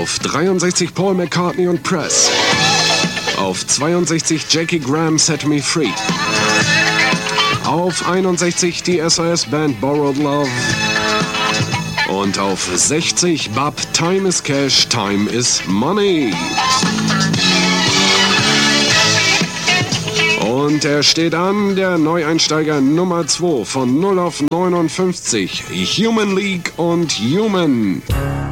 Auf 63 Paul McCartney und Press. Auf 62 Jackie Graham, Set Me Free. Auf 61 die SOS-Band Borrowed Love. Und auf 60 Bab, Time is Cash, Time is Money. Und er steht an, der Neueinsteiger Nummer 2 von 0 auf 59, Human League und Human.